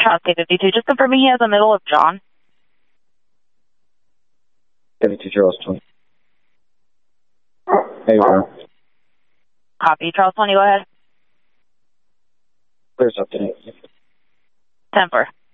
Charles K52. Just confirming he has a middle of John. 52 Charles 20. There you are. Copy. Charles 20, go ahead. Clears up today. 10-4.